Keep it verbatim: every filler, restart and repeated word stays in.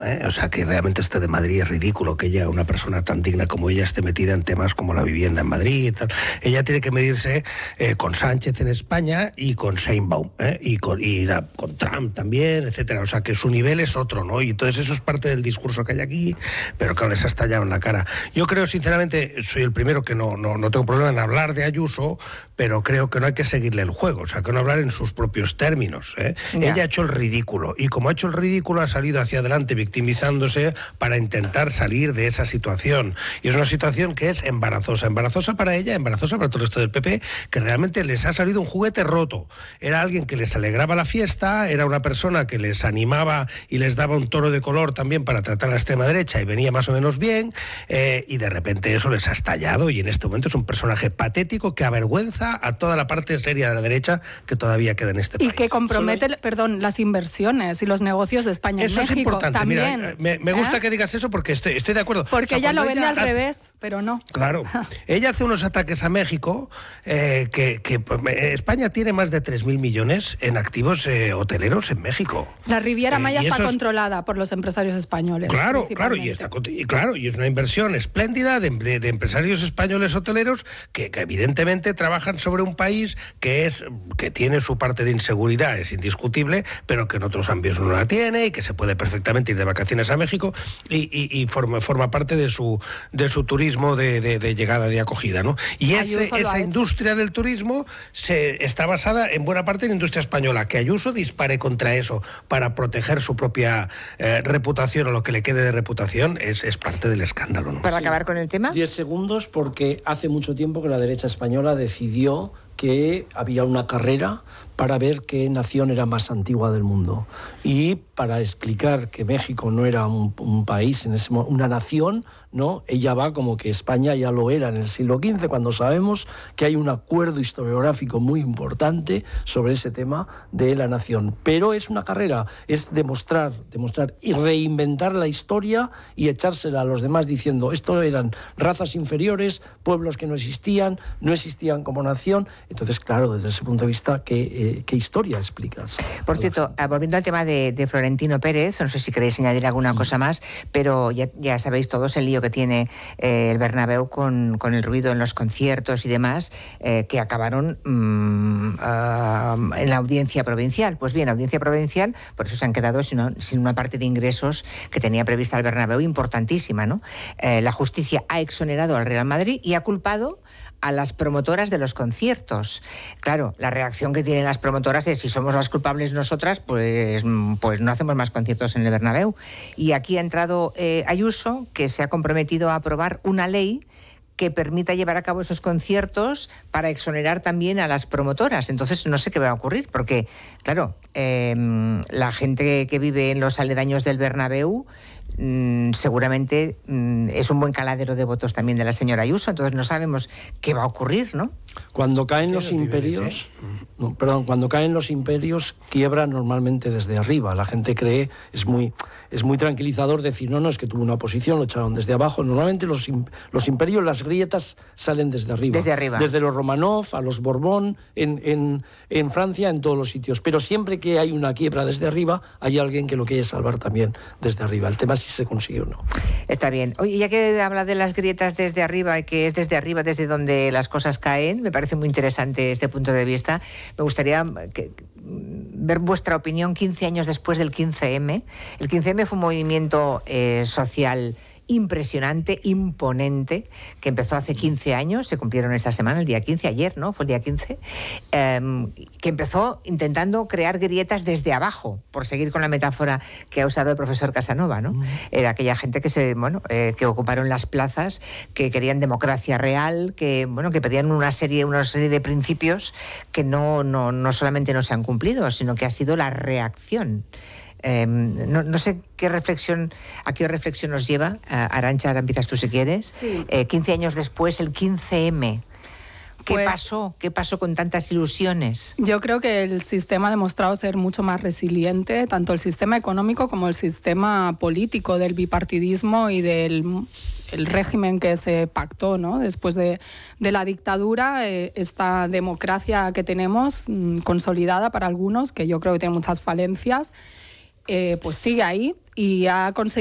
¿Eh? O sea, que realmente este de Madrid es ridículo, que ella, una persona tan digna como ella, esté metida en temas como la vivienda en Madrid y tal. Ella tiene que medirse eh, con Sánchez en España y con Sheinbaum, ¿eh? y, con, y la, con Trump también, etcétera. O sea, que su nivel es otro, ¿no? Y entonces eso es parte del discurso que hay aquí, pero claro, les ha estallado en la cara. Yo creo, sinceramente, soy el primero que no, no, no tengo problema en hablar de Ayuso, pero creo que no hay que seguirle el juego, o sea, que no hablar en sus propios términos, ¿eh? Ella ha hecho el ridículo, y como ha hecho el ridículo, ha salido hacia adelante victimizándose para intentar salir de esa situación. Y es una situación que es embarazosa, embarazosa para ella, embarazosa para todo el resto del P P, que realmente les ha salido un juguete roto. Era alguien que les alegraba la fiesta, era una persona que les animaba y les daba un tono de color también para tratar a la extrema derecha y venía más o menos bien, eh, y de repente eso les ha estallado, y en este momento es un personaje patético que avergüenza a toda la parte seria de la derecha que todavía queda en este país. Y que compromete, hay... perdón, las inversiones y los negocios de España eso en México. Es importante. También. Mira, me, me gusta ¿Eh? que digas eso porque estoy, estoy de acuerdo. Porque o sea, ella lo vende ella al hace... revés, pero no. Claro. Ella hace unos ataques a México, eh, que, que España tiene más de tres mil millones en activos eh, hoteleros en México. La Riviera Maya eh, está esos... controlada por los empresarios españoles. Claro, claro, y, está, y claro, y es una inversión espléndida de, de, de empresarios españoles hoteleros que, que evidentemente trabajan sobre un país que es que tiene su parte de inseguridad, es indiscutible, pero que en otros ámbitos no la tiene y que se puede perfectamente ir de vacaciones a México y, y, y forma, forma parte de su, de su turismo de, de, de llegada, de acogida, ¿no? Y ese, esa industria del turismo se, está basada en buena parte en la industria española. Que Ayuso dispare contra eso para proteger su propia eh, reputación o lo que le quede de reputación es, es parte del escándalo, ¿no? Para sí. acabar con el tema. Diez segundos, porque hace mucho tiempo que la derecha española decidió que había una carrera para ver qué nación era más antigua del mundo y para explicar que México no era un, un país, en ese, una nación, ¿no? Ella va como que España ya lo era en el siglo quince, cuando sabemos que hay un acuerdo historiográfico muy importante sobre ese tema de la nación. Pero es una carrera, es demostrar, demostrar y reinventar la historia y echársela a los demás diciendo esto eran razas inferiores, pueblos que no existían, no existían como nación. Entonces, claro, desde ese punto de vista, ¿qué, eh, qué historia explicas? Por cierto, volviendo al tema de, de Florentino Pérez, no sé si queréis añadir alguna cosa más, pero ya, ya sabéis todos el lío que tiene eh, el Bernabéu con, con el ruido en los conciertos y demás, eh, que acabaron mmm, uh, en la audiencia provincial. Pues bien, la audiencia provincial, por eso se han quedado sin una, sin una parte de ingresos que tenía prevista el Bernabéu importantísima, ¿no? Eh, la justicia ha exonerado al Real Madrid y ha culpado a las promotoras de los conciertos. Claro, la reacción que tienen las promotoras es, si somos las culpables nosotras, pues, pues no hacemos más conciertos en el Bernabéu. Y aquí ha entrado eh, Ayuso, que se ha comprometido a aprobar una ley que permita llevar a cabo esos conciertos para exonerar también a las promotoras. Entonces no sé qué va a ocurrir, porque, claro, eh, la gente que vive en los aledaños del Bernabéu Mm, seguramente mm, es un buen caladero de votos también de la señora Ayuso, entonces no sabemos qué va a ocurrir, ¿no? Cuando caen los imperios, no, perdón, cuando caen los imperios quiebran normalmente desde arriba. La gente cree, es muy, es muy tranquilizador decir, no, no, es que tuvo una oposición, lo echaron desde abajo. Normalmente los, los imperios, las grietas salen desde arriba. Desde arriba. Desde los Romanov a los Borbón, en, en, en Francia, en todos los sitios. Pero siempre que hay una quiebra desde arriba, hay alguien que lo quiere salvar también desde arriba. El tema es si se consigue o no. Está bien. Oye, ya que habla de las grietas desde arriba y que es desde arriba desde donde las cosas caen, me parece muy interesante este punto de vista. Me gustaría que, ver vuestra opinión quince años después del quince eme. El quince eme fue un movimiento eh, social impresionante, imponente, que empezó hace quince años, se cumplieron esta semana, el día quince, ayer, ¿no? Fue el día quince, eh, que empezó intentando crear grietas desde abajo, por seguir con la metáfora que ha usado el profesor Casanova, ¿no? Mm. Era aquella gente que se, bueno, eh, que ocuparon las plazas, que querían democracia real, que, bueno, que pedían una serie, una serie de principios que no, no, no solamente no se han cumplido, sino que ha sido la reacción. Eh, no, no sé qué reflexión, a qué reflexión nos lleva. Uh, Arantxa, ahora empiezas tú si quieres. Sí. Eh, quince años después, el quince eme. ¿Qué pues, pasó? ¿Qué pasó con tantas ilusiones? Yo creo que el sistema ha demostrado ser mucho más resiliente, tanto el sistema económico como el sistema político, del bipartidismo y del el régimen que se pactó, ¿no? Después de, de la dictadura, eh, esta democracia que tenemos, mmm, consolidada para algunos, que yo creo que tiene muchas falencias, eh, pues sigue ahí y ha conseguido